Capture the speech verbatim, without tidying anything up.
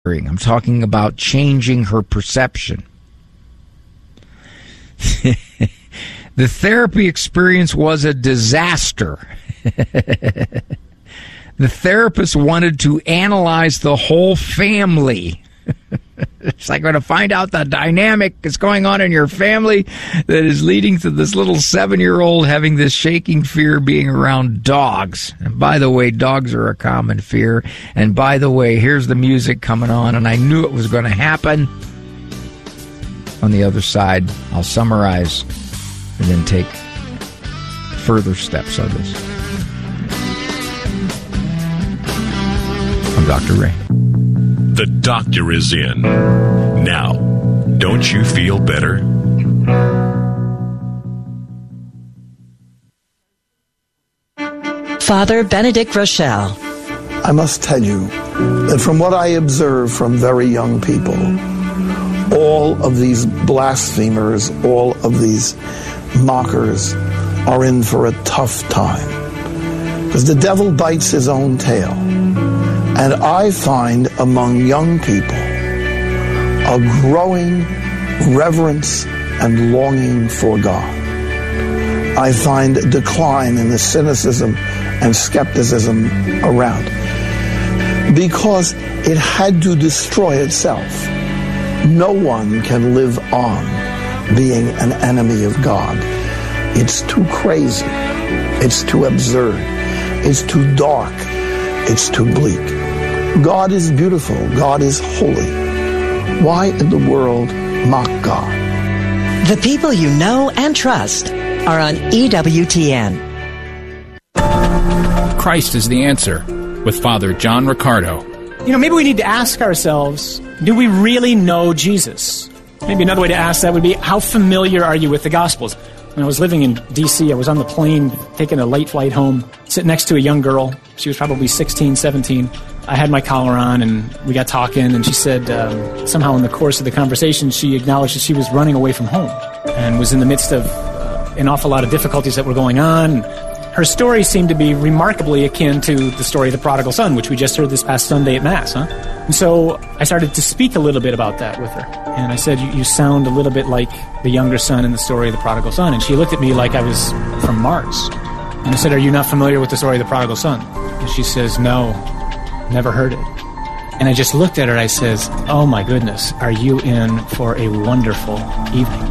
I'm talking about changing her perception. The therapy experience was a disaster. The therapist wanted to analyze the whole family. It's like going to find out the dynamic that's going on in your family that is leading to this little seven-year-old having this shaking fear being around dogs. And by the way, dogs are a common fear. And by the way, here's the music coming on, and I knew it was going to happen. On the other side, I'll summarize and then take further steps on this. I'm Doctor Ray. The doctor is in. Now, don't you feel better? Father Benedict Rochelle. I must tell you that from what I observe from very young people, all of these blasphemers, all of these mockers are in for a tough time. Because the devil bites his own tail. And I find among young people a growing reverence and longing for God. I find a decline in the cynicism and skepticism around, because it had to destroy itself. No one can live on being an enemy of God. It's too crazy. It's too absurd. It's too dark. It's too bleak. God is beautiful. God is holy. Why in the world mock God? The people you know and trust are on E W T N. Christ is the answer with Father John Riccardo. You know, maybe we need to ask ourselves, do we really know Jesus? Maybe another way to ask that would be, how familiar are you with the Gospels? When I was living in D C, I was on the plane taking a late flight home, sitting next to a young girl. She was probably sixteen, seventeen. I had my collar on, and we got talking, and she said um, somehow in the course of the conversation, she acknowledged that she was running away from home and was in the midst of uh, an awful lot of difficulties that were going on. Her story seemed to be remarkably akin to the story of the prodigal son, which we just heard this past Sunday at Mass, huh? And so I started to speak a little bit about that with her. And I said, you, you sound a little bit like the younger son in the story of the prodigal son. And she looked at me like I was from Mars. And I said, are you not familiar with the story of the prodigal son? And she says, no, never heard it. And I just looked at her and I says, oh my goodness, are you in for a wonderful evening?